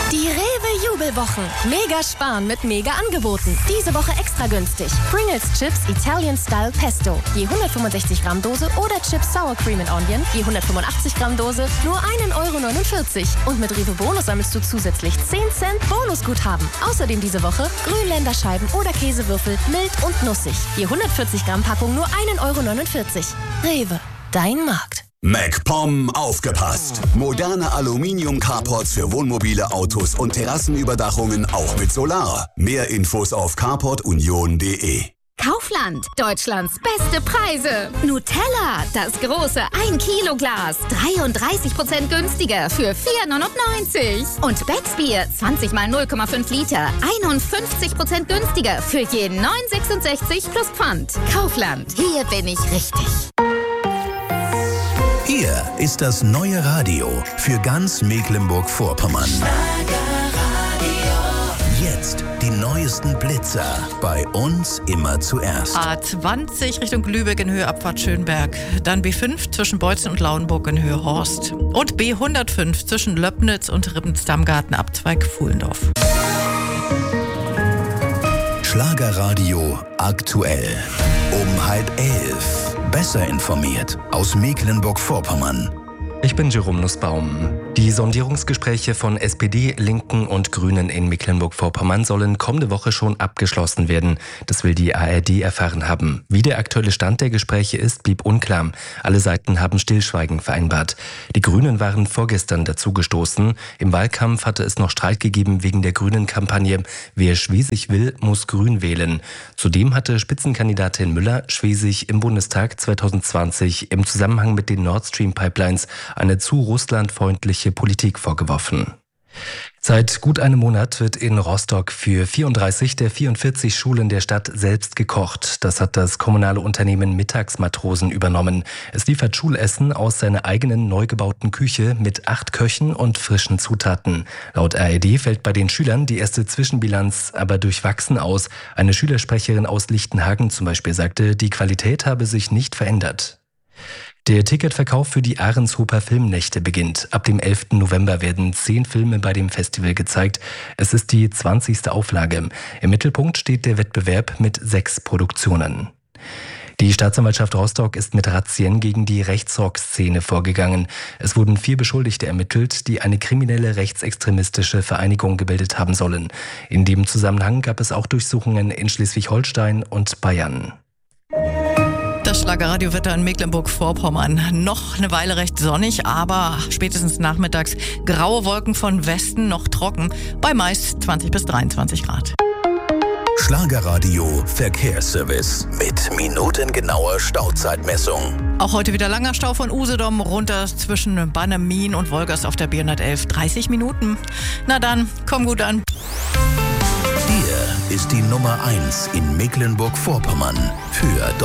Die Rewe-Jubelwochen. Mega sparen mit Mega-Angeboten. Diese Woche extra günstig. Pringles Chips Italian Style Pesto. Je 165 Gramm Dose oder Chips Sour Cream and Onion. Je 185 Gramm Dose nur 1,49 €. Und mit Rewe Bonus sammelst du zusätzlich 10 Cent Bonusguthaben. Außerdem diese Woche Grünländerscheiben oder Käsewürfel mild und nussig. Je 140 Gramm Packung nur 1,49 €. Rewe, dein Markt. MacPom aufgepasst! Moderne Aluminium-Carports für Wohnmobile, Autos und Terrassenüberdachungen auch mit Solar. Mehr Infos auf carportunion.de. Kaufland, Deutschlands beste Preise. Nutella, das große 1-Kilo-Glas, 33% günstiger für 4,99 €. Und Becksbier, 20 mal 0,5 Liter, 51% günstiger für je 9,66 € plus Pfand. Kaufland, hier bin ich richtig. Hier ist das neue Radio für ganz Mecklenburg-Vorpommern. Jetzt die neuesten Blitzer. Bei uns immer zuerst. A20 Richtung Lübeck in Höhe Abfahrt Schönberg. Dann B5 zwischen Beutzen und Lauenburg in Höhe Horst. Und B105 zwischen Löbnitz und Rippensdammgarten Abzweig Fuhlendorf. Schlagerradio aktuell. Um 10:30. Besser informiert aus Mecklenburg-Vorpommern. Ich bin Jerome Nussbaum. Die Sondierungsgespräche von SPD, Linken und Grünen in Mecklenburg-Vorpommern sollen kommende Woche schon abgeschlossen werden. Das will die ARD erfahren haben. Wie der aktuelle Stand der Gespräche ist, blieb unklar. Alle Seiten haben Stillschweigen vereinbart. Die Grünen waren vorgestern dazugestoßen. Im Wahlkampf hatte es noch Streit gegeben wegen der Grünen-Kampagne. Wer Schwesig will, muss Grün wählen. Zudem hatte Spitzenkandidatin Müller Schwesig im Bundestag 2020 im Zusammenhang mit den Nord Stream Pipelines eine zu russlandfreundliche Politik vorgeworfen. Seit gut einem Monat wird in Rostock für 34 der 44 Schulen der Stadt selbst gekocht. Das hat das kommunale Unternehmen Mittagsmatrosen übernommen. Es liefert Schulessen aus seiner eigenen neu gebauten Küche mit 8 Köchen und frischen Zutaten. Laut ARD fällt bei den Schülern die erste Zwischenbilanz aber durchwachsen aus. Eine Schülersprecherin aus Lichtenhagen zum Beispiel sagte, die Qualität habe sich nicht verändert. Der Ticketverkauf für die Ahrenshofer Filmnächte beginnt. Ab dem 11. November werden 10 Filme bei dem Festival gezeigt. Es ist die 20. Auflage. Im Mittelpunkt steht der Wettbewerb mit 6 Produktionen. Die Staatsanwaltschaft Rostock ist mit Razzien gegen die Rechtsrock-Szene vorgegangen. Es wurden 4 Beschuldigte ermittelt, die eine kriminelle rechtsextremistische Vereinigung gebildet haben sollen. In dem Zusammenhang gab es auch Durchsuchungen in Schleswig-Holstein und Bayern. Das Schlagerradiowetter in Mecklenburg-Vorpommern. Noch eine Weile recht sonnig, aber spätestens nachmittags graue Wolken von Westen, noch trocken, bei meist 20 bis 23 Grad. Schlagerradio Verkehrsservice mit minutengenauer Stauzeitmessung. Auch heute wieder langer Stau von Usedom runter zwischen Bannemin und Wolgast auf der B111. 30 Minuten. Na dann, komm gut an. Hier ist die Nummer 1 in Mecklenburg-Vorpommern für